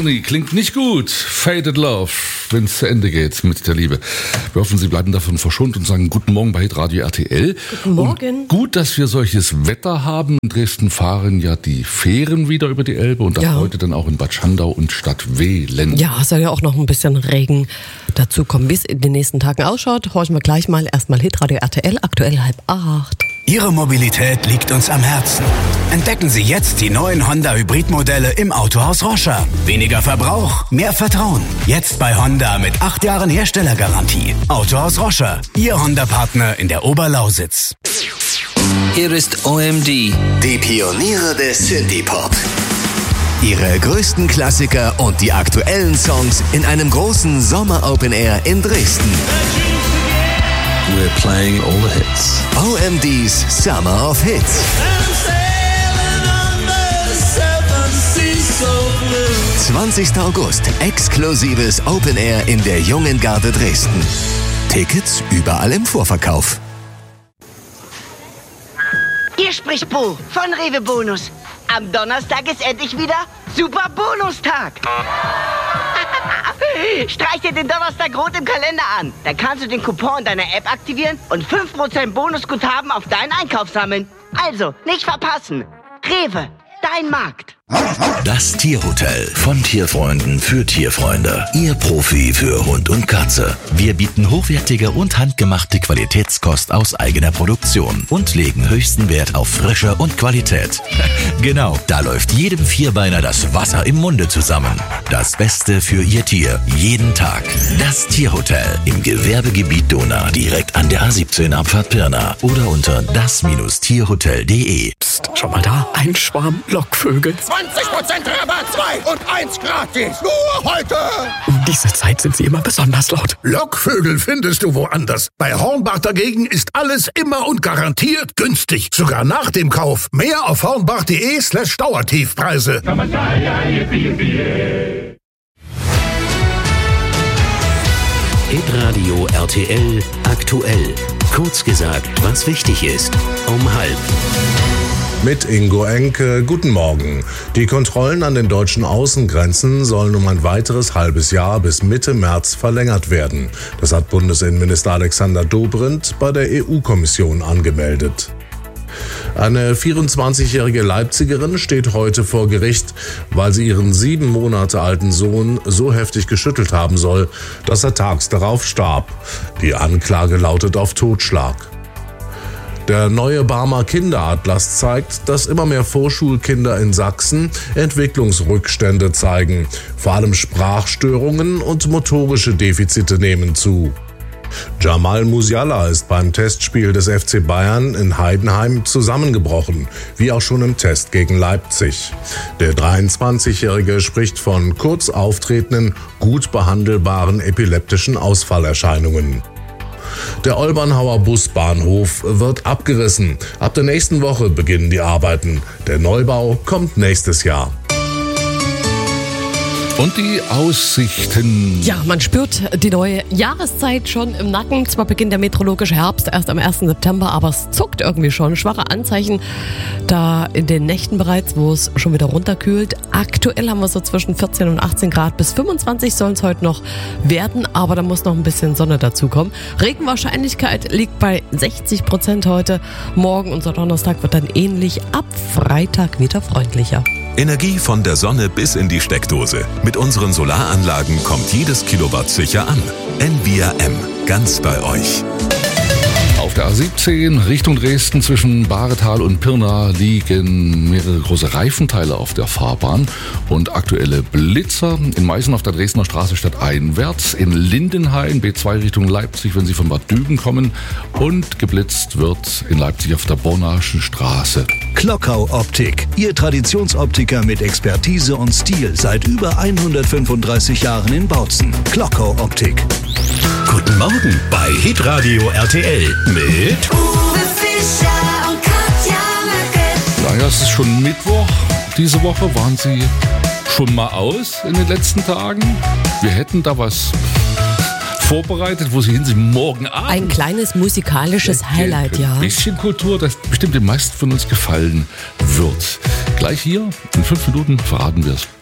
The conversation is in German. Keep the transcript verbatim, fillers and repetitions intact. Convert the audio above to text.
Juni klingt nicht gut. Faded Love, wenn es zu Ende geht mit der Liebe. Wir hoffen, Sie bleiben davon verschont und sagen guten Morgen bei Hitradio R T L. Guten Morgen. Und gut, dass wir solches Wetter haben. In Dresden fahren ja die Fähren wieder über die Elbe und das ja. heute dann auch in Bad Schandau und Stadtwehlen. Ja, es soll ja auch noch ein bisschen Regen dazu kommen. Wie es in den nächsten Tagen ausschaut, horchen wir gleich mal erstmal Hitradio R T L, aktuell halb acht. Ihre Mobilität liegt uns am Herzen. Entdecken Sie jetzt die neuen Honda-Hybrid-Modelle im Autohaus Roscher. Weniger Verbrauch, mehr Vertrauen. Jetzt bei Honda mit acht Jahren Herstellergarantie. Autohaus Roscher, Ihr Honda-Partner in der Oberlausitz. Hier ist O M D. Die Pioniere des Synthie-Pop. Ihre größten Klassiker und die aktuellen Songs in einem großen Sommer-Open Air in Dresden. We're playing all the hits. O M D's Summer of Hits. zwanzigster August, exklusives Open Air in der Jungen Garde Dresden. Tickets überall im Vorverkauf. Hier spricht Bo von Rewe Bonus. Am Donnerstag ist endlich wieder Super Bonustag. Streich dir den Donnerstag rot im Kalender an. Dann kannst du den Coupon in deiner App aktivieren und fünf Prozent Bonusguthaben auf deinen Einkauf sammeln. Also, nicht verpassen. Rewe, dein Markt. Das Tierhotel von Tierfreunden für Tierfreunde. Ihr Profi für Hund und Katze. Wir bieten hochwertige und handgemachte Qualitätskost aus eigener Produktion und legen höchsten Wert auf Frische und Qualität. Genau, da läuft jedem Vierbeiner das Wasser im Munde zusammen. Das Beste für Ihr Tier, jeden Tag. Das Tierhotel im Gewerbegebiet Donau, direkt an der A siebzehn Abfahrt Pirna oder unter das Tierhotel punkt de. Psst, schau mal da, ein Schwarm Lockvögel. zwanzig Prozent Rabatt, zwei und eins gratis. Nur heute. Um diese Zeit sind sie immer besonders laut. Lockvögel findest du woanders. Bei Hornbach dagegen ist alles immer und garantiert günstig. Sogar nach dem Kauf. Mehr auf hornbach.de slash Dauertiefpreise. Hitradio R T L aktuell. Kurz gesagt, was wichtig ist. Um halb. Mit Ingo Enke, guten Morgen. Die Kontrollen an den deutschen Außengrenzen sollen um ein weiteres halbes Jahr bis Mitte März verlängert werden. Das hat Bundesinnenminister Alexander Dobrindt bei der E U-Kommission angemeldet. Eine vierundzwanzigjährige Leipzigerin steht heute vor Gericht, weil sie ihren sieben Monate alten Sohn so heftig geschüttelt haben soll, dass er tags darauf starb. Die Anklage lautet auf Totschlag. Der neue Barmer Kinderatlas zeigt, dass immer mehr Vorschulkinder in Sachsen Entwicklungsrückstände zeigen. Vor allem Sprachstörungen und motorische Defizite nehmen zu. Jamal Musiala ist beim Testspiel des F C Bayern in Heidenheim zusammengebrochen, wie auch schon im Test gegen Leipzig. Der dreiundzwanzigjährige spricht von kurz auftretenden, gut behandelbaren epileptischen Ausfallerscheinungen. Der Olbernhauer Busbahnhof wird abgerissen. Ab der nächsten Woche beginnen die Arbeiten. Der Neubau kommt nächstes Jahr. Und die Aussichten. Ja, man spürt die neue Jahreszeit schon im Nacken. Zwar beginnt der meteorologische Herbst erst am ersten September, aber es zuckt irgendwie schon. Schwache Anzeichen da in den Nächten bereits, wo es schon wieder runterkühlt. Aktuell haben wir so zwischen vierzehn und achtzehn Grad. Bis fünfundzwanzig sollen es heute noch werden, aber da muss noch ein bisschen Sonne dazukommen. Regenwahrscheinlichkeit liegt bei sechzig Prozent heute. Morgen, unser Donnerstag, wird dann ähnlich. Ab Freitag wieder freundlicher. Energie von der Sonne bis in die Steckdose. Mit unseren Solaranlagen kommt jedes Kilowatt sicher an. N V R M, ganz bei euch. Auf der A siebzehn Richtung Dresden zwischen Bahretal und Pirna liegen mehrere große Reifenteile auf der Fahrbahn und aktuelle Blitzer. In Meißen auf der Dresdner Straße stadteinwärts, in Lindenhain B zwei Richtung Leipzig, wenn Sie von Bad Düben kommen, und geblitzt wird in Leipzig auf der Bornaschen Straße. Klockau Optik, Ihr Traditionsoptiker mit Expertise und Stil seit über hundertfünfunddreißig Jahren in Bautzen. Klockau Optik. Guten Morgen bei Hitradio R T L mit Uwe Fischer und Katja Möcke. Naja, es ist schon Mittwoch. Diese Woche waren Sie schon mal aus in den letzten Tagen. Wir hätten da was vorbereitet, wo Sie hin sind morgen Abend. Ein kleines musikalisches Highlight, ja. Ein bisschen Kultur, das bestimmt den meisten von uns gefallen wird. Gleich hier, in fünf Minuten verraten wir es.